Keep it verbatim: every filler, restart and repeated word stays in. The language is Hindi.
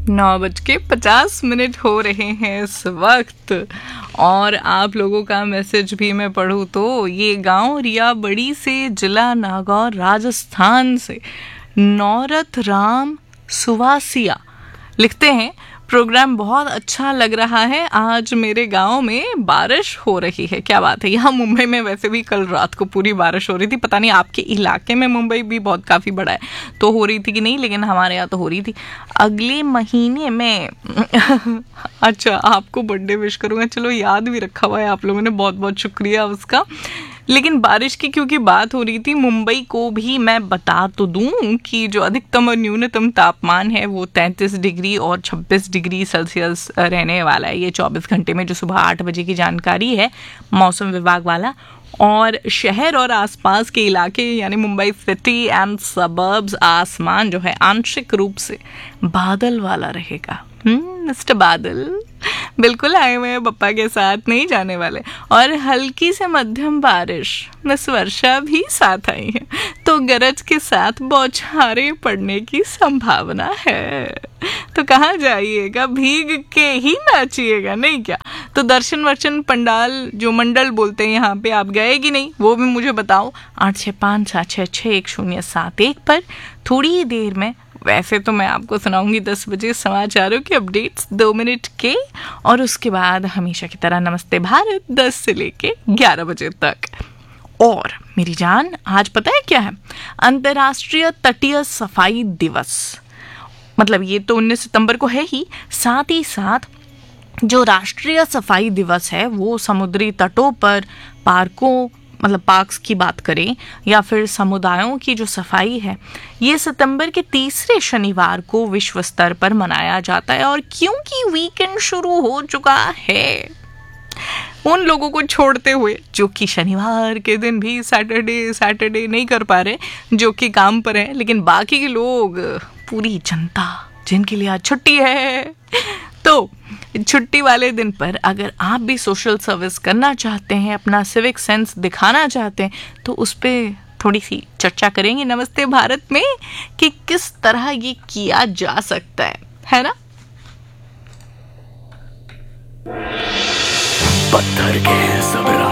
नौ बज के पचास मिनट हो रहे हैं इस वक्त, और आप लोगों का मैसेज भी मैं पढ़ूँ तो ये गांव रिया बड़ी से, जिला नागौर, राजस्थान से नौरत राम सुवासिया लिखते हैं, प्रोग्राम बहुत अच्छा लग रहा है। आज मेरे गांव में बारिश हो रही है। क्या बात है। यहाँ मुंबई में वैसे भी कल रात को पूरी बारिश हो रही थी। पता नहीं आपके इलाके में, मुंबई भी बहुत काफ़ी बड़ा है, तो हो रही थी कि नहीं, लेकिन हमारे यहाँ तो हो रही थी। अगले महीने में अच्छा, आपको बर्थडे विश करूँगा। चलो, याद भी रखा हुआ है आप लोगों ने, बहुत बहुत शुक्रिया उसका। लेकिन बारिश की क्योंकि बात हो रही थी, मुंबई को भी मैं बता तो दूं कि जो अधिकतम और न्यूनतम तापमान है वो तैंतीस डिग्री और छब्बीस डिग्री सेल्सियस रहने वाला है ये चौबीस घंटे में, जो सुबह आठ बजे की जानकारी है मौसम विभाग वाला। और शहर और आसपास के इलाके यानी मुंबई सिटी एंड सबर्ब्स, आसमान जो है आंशिक रूप से बादल वाला रहेगा। मिस्टर बादल बिल्कुल आए हुए हैं, पप्पा के साथ नहीं जाने वाले। और हल्की से मध्यम बारिश, मिस वर्षा भी साथ आई है, तो गरज के साथ बौछारें पड़ने की संभावना है। तो कहाँ जाइएगा, भीग के ही नाचिएगा, नहीं क्या? तो दर्शन वर्शन पंडाल जो मंडल बोलते हैं यहाँ पे, आप गए कि नहीं वो भी मुझे बताओ। आठ छः पाँच सात छः छः एक शून्य सात एक पर थोड़ी ही देर में, वैसे तो मैं आपको सुनाऊंगी दस बजे समाचारों के अपडेट्स दो मिनट के, और उसके बाद हमेशा की तरह नमस्ते भारत दस से लेके ग्यारह बजे तक। और मेरी जान, आज पता है क्या है? अंतर्राष्ट्रीय तटीय सफाई दिवस। मतलब ये तो उन्नीस सितंबर को है ही, साथ ही साथ जो राष्ट्रीय सफाई दिवस है वो समुद्री तटों पर, पार्कों, मतलब पार्क्स की बात करें, या फिर समुदायों की जो सफाई है, ये सितंबर के तीसरे शनिवार को विश्व स्तर पर मनाया जाता है। और क्योंकि वीकेंड शुरू हो चुका है, उन लोगों को छोड़ते हुए जो कि शनिवार के दिन भी सैटरडे सैटरडे नहीं कर पा रहे, जो कि काम पर हैं, लेकिन बाकी के लोग, पूरी जनता जिनके लिए आज छुट्टी है, तो छुट्टी वाले दिन पर अगर आप भी सोशल सर्विस करना चाहते हैं, अपना सिविक सेंस दिखाना चाहते हैं, तो उस पर थोड़ी सी चर्चा करेंगे नमस्ते भारत में कि किस तरह ये किया जा सकता है, है ना? पत्थर के सब